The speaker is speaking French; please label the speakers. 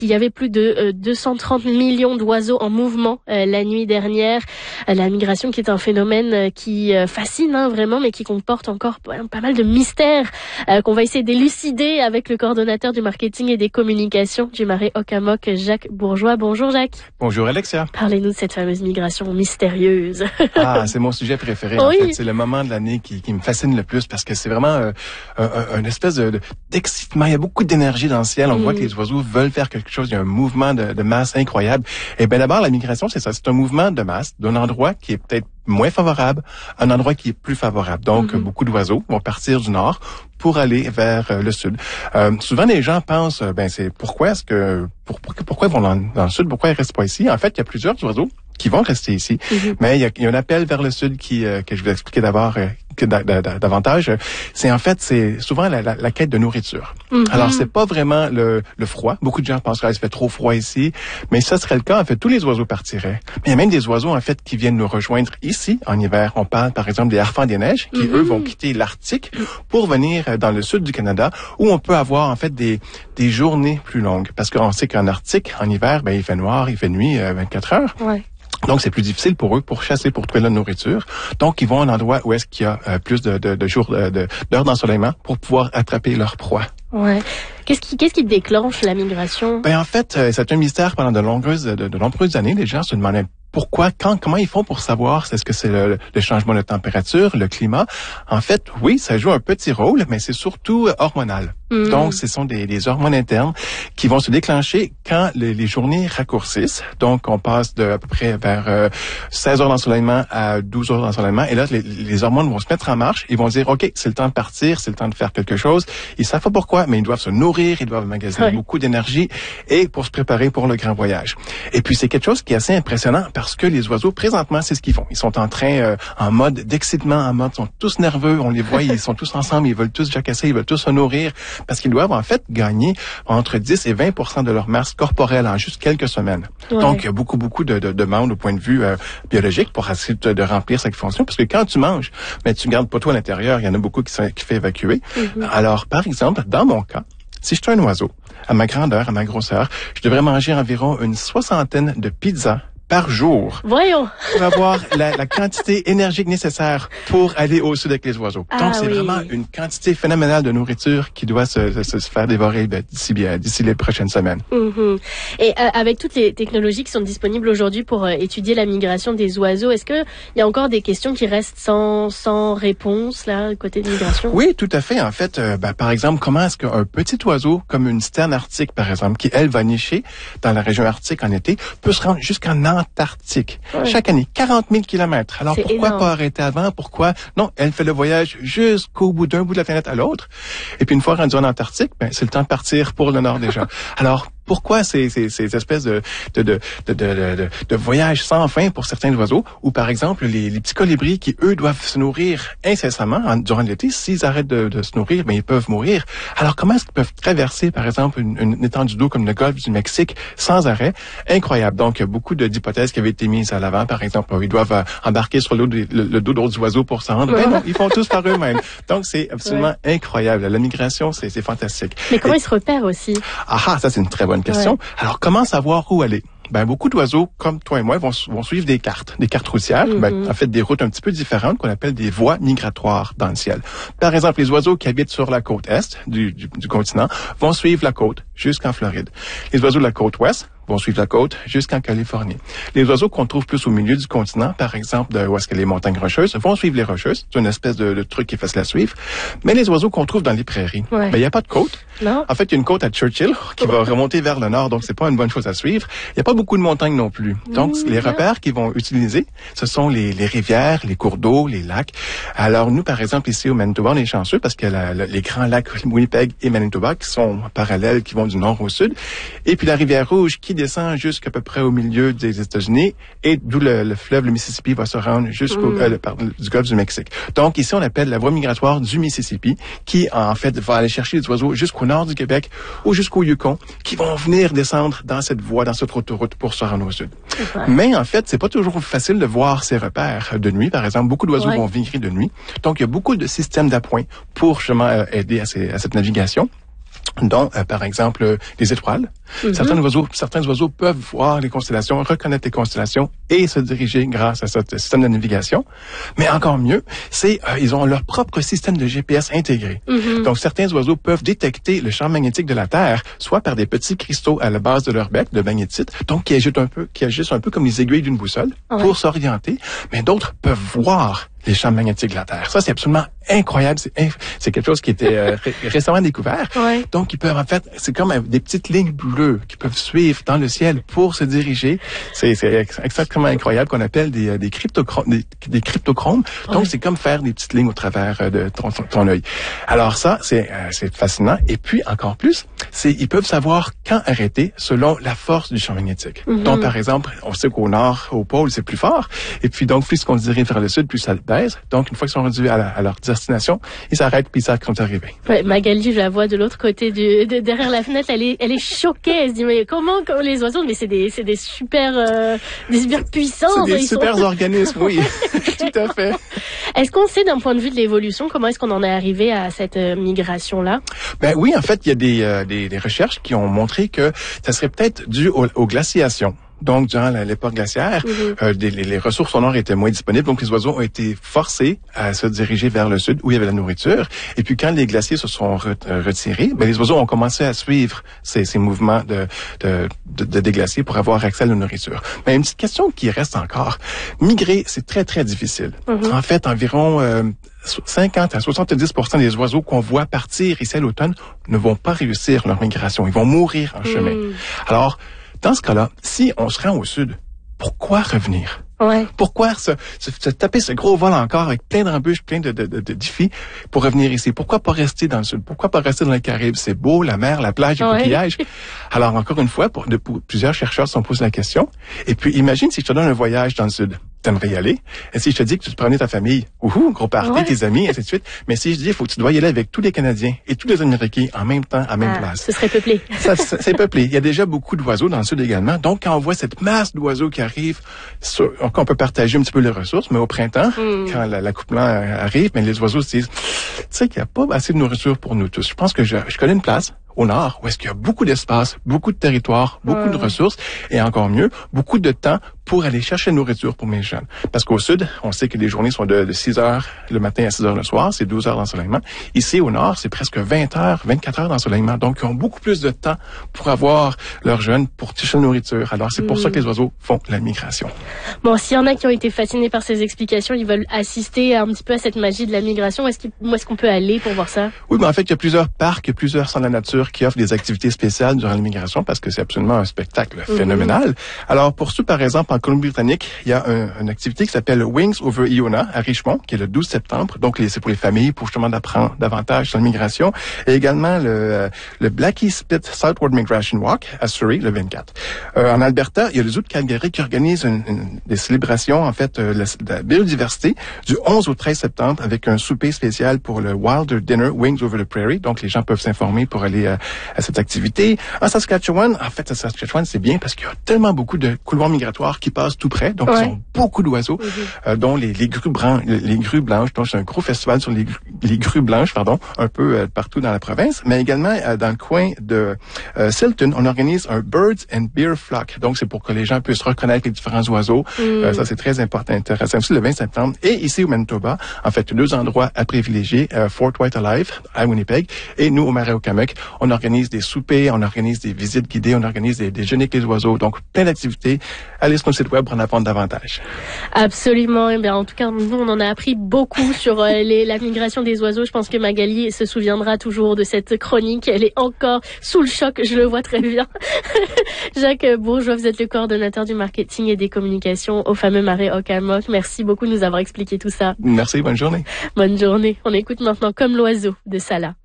Speaker 1: Il y avait plus de 230 millions d'oiseaux en mouvement la nuit dernière. La migration qui est un phénomène qui fascine vraiment, mais qui comporte encore pas mal de mystères qu'on va essayer d'élucider avec le coordonnateur du marketing et des communications du Marais Ocamok, Jacques Bourgeois. Bonjour Jacques.
Speaker 2: Bonjour Alexia.
Speaker 1: Parlez-nous de cette fameuse migration mystérieuse.
Speaker 2: Ah, c'est mon sujet préféré
Speaker 1: Oui.
Speaker 2: en fait. C'est le moment de l'année qui me fascine le plus parce que c'est vraiment une espèce d'excitement. Il y a beaucoup d'énergie dans le ciel. On voit que les oiseaux veulent faire quelque chose. Il y a un mouvement de masse incroyable. Et bien d'abord, la migration, c'est ça. C'est un mouvement de masse d'un endroit qui est peut-être moins favorable à un endroit qui est plus favorable. Donc, beaucoup d'oiseaux vont partir du nord pour aller vers le sud. Souvent, les gens pensent, c'est pourquoi ils vont dans le sud? Pourquoi ils restent pas ici? En fait, il y a plusieurs oiseaux qui vont rester ici. Mais il y a un appel vers le sud que je vais expliquer d'abord davantage. C'est souvent la quête de nourriture. Alors, c'est pas vraiment le froid. Beaucoup de gens pensent qu'il fait trop froid ici. Mais ça serait le cas. En fait, tous les oiseaux partiraient. Mais il y a même des oiseaux, en fait, qui viennent nous rejoindre ici, en hiver. On parle, par exemple, des harfans des neiges, qui, eux, vont quitter l'Arctique pour venir dans le sud du Canada, où on peut avoir, en fait, des journées plus longues. Parce qu'on sait qu'en Arctique, en hiver, il fait noir, il fait nuit, 24 heures. Ouais. Donc, c'est plus difficile pour eux pour chasser, pour trouver la nourriture. Donc, ils vont à un endroit où est-ce qu'il y a plus de jours, d'heures d'ensoleillement pour pouvoir attraper leur proie.
Speaker 1: Ouais. Qu'est-ce qui déclenche la migration?
Speaker 2: En fait, c'est un mystère pendant de nombreuses années. Les gens se demandaient pourquoi, comment ils font pour savoir est-ce que c'est le changement de température, le climat. En fait, oui, ça joue un petit rôle, mais c'est surtout hormonal. Donc, ce sont des hormones internes qui vont se déclencher quand les journées raccourcissent. Donc, on passe à peu près vers 16 heures d'ensoleillement à 12 heures d'ensoleillement. Et là, les hormones vont se mettre en marche. Ils vont dire, OK, c'est le temps de partir, c'est le temps de faire quelque chose. Ils savent pas pourquoi, mais ils doivent se nourrir, ils doivent magasiner beaucoup d'énergie et pour se préparer pour le grand voyage. Et puis, c'est quelque chose qui est assez impressionnant parce que les oiseaux, présentement, c'est ce qu'ils font. Ils sont en train, en mode d'excitement, ils sont tous nerveux, on les voit, ils sont tous ensemble, ils veulent tous jacasser, ils veulent tous se nourrir parce qu'ils doivent, en fait, gagner entre 10 et 20% de leur masse corporelle en juste quelques semaines. Ouais. Donc, il y a beaucoup de demandes au point de vue biologique pour essayer de remplir cette fonction parce que quand tu manges, mais tu gardes pas tout à l'intérieur, il y en a beaucoup qui fait évacuer. Alors, par exemple, dans mon cas, si je suis un oiseau, à ma grandeur, à ma grosseur, je devrais manger environ une 60aine de pizzas par jour.
Speaker 1: Voyons.
Speaker 2: Pour avoir la quantité énergique nécessaire pour aller au sud avec les oiseaux. Donc, c'est vraiment une quantité phénoménale de nourriture qui doit se faire dévorer d'ici les prochaines semaines.
Speaker 1: Et avec toutes les technologies qui sont disponibles aujourd'hui pour étudier la migration des oiseaux, est-ce que il y a encore des questions qui restent sans réponse, là, côté de migration?
Speaker 2: Oui, tout à fait. En fait, par exemple, comment est-ce qu'un petit oiseau, comme une sterne arctique, par exemple, qui, elle, va nicher dans la région arctique en été, peut se rendre jusqu'en Antarctique. Ouais. Chaque année, 40 000 kilomètres. Alors, pourquoi pas arrêter avant? Pourquoi? Non, elle fait le voyage jusqu'au bout d'un bout de la planète à l'autre. Et puis, une fois rendue en Antarctique, c'est le temps de partir pour le nord déjà. Alors, pourquoi ces espèces de voyages sans fin pour certains oiseaux, ou par exemple les petits colibris qui, eux, doivent se nourrir incessamment durant l'été. S'ils arrêtent de se nourrir, ils peuvent mourir. Alors, comment est-ce qu'ils peuvent traverser, par exemple, une étendue d'eau comme le golfe du Mexique sans arrêt? Incroyable. Donc, il y a beaucoup d'hypothèses qui avaient été mises à l'avant. Par exemple, ils doivent embarquer sur le dos d'autres oiseaux pour s'en rendre. Non, ils font tous par eux-mêmes. Donc, c'est absolument incroyable. La migration, c'est fantastique.
Speaker 1: Mais comment ils se repèrent aussi?
Speaker 2: Ça, c'est une très bonne question. Ouais. Alors, comment savoir où aller? Beaucoup d'oiseaux, comme toi et moi, vont suivre des cartes routières, en fait, des routes un petit peu différentes qu'on appelle des voies migratoires dans le ciel. Par exemple, les oiseaux qui habitent sur la côte est du continent vont suivre la côte jusqu'en Floride. Les oiseaux de la côte ouest vont suivre la côte jusqu'en Californie. Les oiseaux qu'on trouve plus au milieu du continent, par exemple, où est-ce que les montagnes rocheuses, vont suivre les rocheuses. C'est une espèce de truc qui est facile à suivre. Mais les oiseaux qu'on trouve dans les prairies, il n'y a pas de côte.
Speaker 1: Non.
Speaker 2: En fait, il y a une côte à Churchill qui va remonter vers le nord, donc c'est pas une bonne chose à suivre. Il n'y a pas beaucoup de montagnes non plus. Donc, les repères qu'ils vont utiliser, ce sont les rivières, les cours d'eau, les lacs. Alors, nous, par exemple, ici au Manitoba, on est chanceux parce qu'il y a les grands lacs Winnipeg et Manitoba qui sont parallèles, qui vont du nord au sud. Et puis la rivière Rouge qui descend jusqu'à peu près au milieu des États-Unis et d'où le fleuve, le Mississippi, va se rendre jusqu'au du golfe du Mexique. Donc, ici, on appelle la voie migratoire du Mississippi qui, en fait, va aller chercher les oiseaux jusqu'au nord du Québec ou jusqu'au Yukon qui vont venir descendre dans cette voie, dans cette autoroute pour se rendre au sud. Ouais. Mais, en fait, c'est pas toujours facile de voir ces repères de nuit. Par exemple, beaucoup d'oiseaux vont migrer de nuit. Donc, il y a beaucoup de systèmes d'appoint pour justement aider à cette navigation. dont, par exemple, les étoiles. Certains oiseaux peuvent voir les constellations, reconnaître les constellations et se diriger grâce à ce système de navigation. Mais encore mieux, ils ont leur propre système de GPS intégré. Donc, certains oiseaux peuvent détecter le champ magnétique de la Terre, soit par des petits cristaux à la base de leur bec, de magnétite, donc qui agissent un peu comme les aiguilles d'une boussole pour s'orienter, mais d'autres peuvent voir les champs magnétiques de la Terre. Ça, c'est absolument incroyable. C'est quelque chose qui était récemment découvert. Donc, ils peuvent, en fait, c'est comme des petites lignes bleues qui peuvent suivre dans le ciel pour se diriger. C'est exactement incroyable, qu'on appelle des cryptochromes. Donc, c'est comme faire des petites lignes au travers de ton œil. Alors ça, c'est fascinant. Et puis, encore plus, ils peuvent savoir quand arrêter selon la force du champ magnétique. Donc, par exemple, on sait qu'au nord, au pôle, c'est plus fort. Et puis, donc, plus qu'on se dirige vers le sud, plus ça baisse. Donc, une fois qu'ils sont rendus à leur destination, ils s'arrêtent puis ils savent qu'ils sont arrivés.
Speaker 1: Ouais, Magali, je la vois de l'autre côté derrière la fenêtre. Elle est choquée. Elle se dit, mais comment les oiseaux, mais c'est des super puissants.
Speaker 2: C'est des super organismes, oui. Tout à fait.
Speaker 1: Est-ce qu'on sait d'un point de vue de l'évolution, comment est-ce qu'on en est arrivé à cette migration-là?
Speaker 2: Ben oui, en fait, il y a des recherches qui ont montré que ça serait peut-être dû aux glaciations. Donc, durant l'époque glaciaire, les ressources au nord étaient moins disponibles, donc les oiseaux ont été forcés à se diriger vers le sud où il y avait la nourriture. Et puis, quand les glaciers se sont retirés, ben, les oiseaux ont commencé à suivre ces mouvements de déglacier pour avoir accès à la nourriture. Mais une petite question qui reste encore. Migrer, c'est très, très difficile. En fait, environ 50 à 70% des oiseaux qu'on voit partir ici à l'automne ne vont pas réussir leur migration. Ils vont mourir en chemin. Alors, dans ce cas-là, si on se rend au sud, pourquoi revenir? Pourquoi se taper ce gros vol encore avec plein d'embûches, plein de défis pour revenir ici? Pourquoi pas rester dans le sud? Pourquoi pas rester dans les Caraïbes? C'est beau, la mer, la plage, les coquillages. Alors, encore une fois, plusieurs chercheurs se sont posés la question. Et puis, imagine si je te donne un voyage dans le sud. T'aimerais y aller? Et si je te dis que tu te prenais ta famille, gros party, tes amis, ainsi de suite. Mais si je dis, tu dois y aller avec tous les Canadiens et tous les Américains en même temps, à même place.
Speaker 1: Ce serait peuplé.
Speaker 2: C'est peuplé. Il y a déjà beaucoup d'oiseaux dans le sud également. Donc, quand on voit cette masse d'oiseaux qui arrivent, on peut partager un petit peu les ressources, mais au printemps, quand l'accouplement arrive, mais les oiseaux se disent, tu sais qu'il n'y a pas assez de nourriture pour nous tous. Je pense que je connais une place au nord, où est-ce qu'il y a beaucoup d'espace, beaucoup de territoire, beaucoup de ressources, et encore mieux, beaucoup de temps pour aller chercher la nourriture pour mes jeunes. Parce qu'au sud, on sait que les journées sont de 6 heures le matin à 6 heures le soir, c'est 12 heures d'ensoleillement. Ici, au nord, c'est presque 20 heures, 24 heures d'ensoleillement. Donc, ils ont beaucoup plus de temps pour avoir leurs jeunes, pour chercher la nourriture. Alors, c'est pour ça que les oiseaux font la migration.
Speaker 1: Bon, s'il y en a qui ont été fascinés par ces explications, ils veulent assister un petit peu à cette magie de la migration, où est-ce qu'on peut aller pour voir ça?
Speaker 2: Oui, mais en fait, il y a plusieurs parcs, il y a plusieurs centres de la nature qui offrent des activités spéciales durant l'immigration parce que c'est absolument un spectacle phénoménal. Alors, pour ceux, par exemple, en Colombie-Britannique, il y a une activité qui s'appelle Wings over Iona à Richmond, qui est le 12 septembre. Donc, c'est pour les familles, pour justement d'apprendre davantage sur l'immigration. Et également le Blackie Spit Southward Migration Walk à Surrey, le 24. En Alberta, il y a le zoo de Calgary qui organise des célébrations, en fait, de la biodiversité du 11 au 13 septembre avec un souper spécial pour le Wilder Dinner Wings over the Prairie. Donc, les gens peuvent s'informer pour aller à cette activité. En Saskatchewan, c'est bien parce qu'il y a tellement beaucoup de couloirs migratoires qui passent tout près. Donc, ils ont beaucoup d'oiseaux, dont les grues blanches. Donc, c'est un gros festival sur les grues blanches, un peu partout dans la province. Mais également, dans le coin de Silton, on organise un Birds and Beer Flock. Donc, c'est pour que les gens puissent reconnaître les différents oiseaux. Ça, c'est très intéressant. Aussi, le 20 septembre. Et ici, au Manitoba, en fait, 2 endroits à privilégier. Fort White Alive, à Winnipeg. Et nous, au Marais-au-Kamek, on organise des soupers, on organise des visites guidées, on organise des déjeuners avec les oiseaux. Donc, plein d'activités. Allez sur notre site web pour en apprendre davantage.
Speaker 1: Absolument. Eh bien, en tout cas, nous, on en a appris beaucoup sur la migration des oiseaux. Je pense que Magali se souviendra toujours de cette chronique. Elle est encore sous le choc. Je le vois très bien. Jacques Bourgeois, vous êtes le coordonnateur du marketing et des communications au fameux Marais-au-Kamek. Merci beaucoup de nous avoir expliqué tout ça.
Speaker 2: Merci. Bonne journée.
Speaker 1: Bonne journée. On écoute maintenant Comme l'oiseau de Salah.